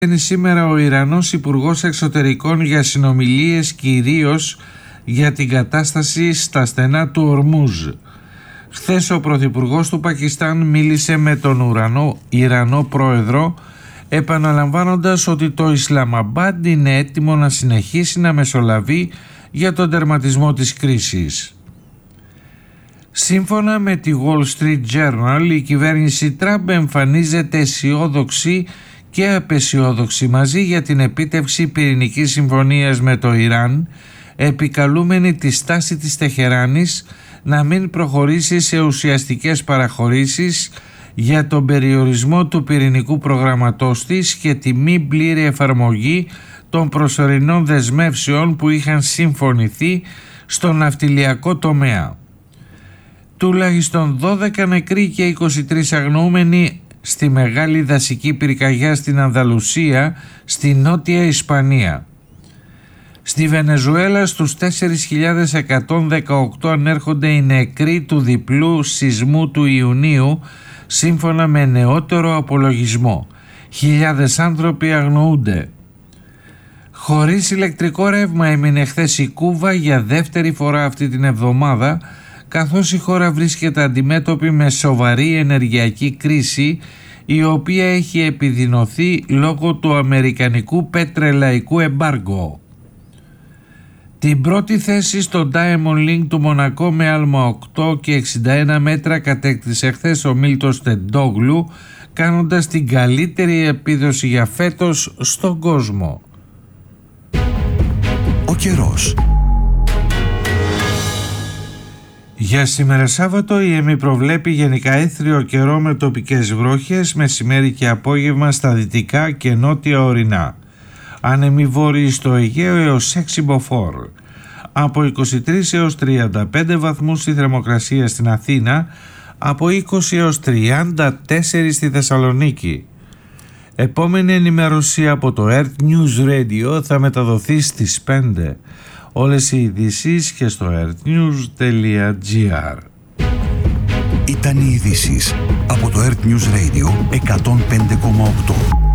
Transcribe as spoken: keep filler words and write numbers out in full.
Είναι σήμερα ο Ιρανός Υπουργός Εξωτερικών για συνομιλίες κυρίως για την κατάσταση στα στενά του Ορμούζ. Χθες ο Πρωθυπουργός του Πακιστάν μίλησε με τον ουρανό Ιρανό Πρόεδρο, επαναλαμβάνοντας ότι το Ισλαμαμπάντ είναι έτοιμο να συνεχίσει να μεσολαβεί για τον τερματισμό της κρίσης. Σύμφωνα με τη Wall Street Journal, η κυβέρνηση Τραμπ εμφανίζεται αισιόδοξη και απεσιόδοξη μαζί για την επίτευξη πυρηνικής συμφωνίας με το Ιράν, επικαλούμενη τη στάση της Τεχεράνης να μην προχωρήσει σε ουσιαστικές παραχωρήσεις για τον περιορισμό του πυρηνικού προγραμματός της και τη μη πλήρη εφαρμογή των προσωρινών δεσμεύσεων που είχαν συμφωνηθεί στο ναυτιλιακό τομέα. Τουλάχιστον δώδεκα νεκροί και είκοσι τρεις αγνοούμενοι στη μεγάλη δασική πυρκαγιά στην Ανδαλουσία, στη Νότια Ισπανία. Στη Βενεζουέλα στους τέσσερις χιλιάδες εκατόν δεκαοκτώ ανέρχονται οι νεκροί του διπλού σεισμού του Ιουνίου, σύμφωνα με νεότερο απολογισμό. Χιλιάδες άνθρωποι αγνοούνται. Χωρίς ηλεκτρικό ρεύμα έμεινε χθες η Κούβα για δεύτερη φορά αυτή την εβδομάδα, καθώς η χώρα βρίσκεται αντιμέτωπη με σοβαρή ενεργειακή κρίση, η οποία έχει επιδεινωθεί λόγω του αμερικανικού πετρελαϊκού εμπάργκο. Την πρώτη θέση στο Diamond League του Μονακό με άλμα οκτώ και εξήντα ένα μέτρα κατέκτησε χθες ο Μίλτος Τεντόγλου, κάνοντας την καλύτερη επίδοση για φέτος στον κόσμο. Ο καιρός. Για σήμερα Σάββατο η ΕΜΗ προβλέπει γενικά έθριο καιρό με τοπικές βρόχες, μεσημέρι και απόγευμα στα δυτικά και νότια ορεινά. Άνεμοι βόρειοι στο Αιγαίο έως έξι μποφόρ. Από είκοσι τρεις έως τριάντα πέντε βαθμούς η θερμοκρασία στην Αθήνα, από είκοσι έως τριάντα τέσσερα στη Θεσσαλονίκη. Επόμενη ενημέρωση από το Earth News Radio θα μεταδοθεί στις πέντε. Όλες οι ειδήσεις και στο earthnews τελεία gr. Ήταν οι ειδήσεις από το Earth News Radio εκατόν πέντε κόμμα οκτώ.